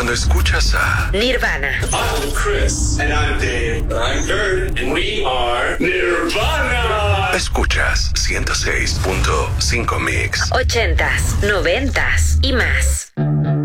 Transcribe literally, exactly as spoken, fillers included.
Cuando escuchas a Nirvana. I'm Chris. And I'm Dave. I'm Kurt. And we are Nirvana. escuchas ciento seis punto cinco Mix. Ochentas, noventas y más.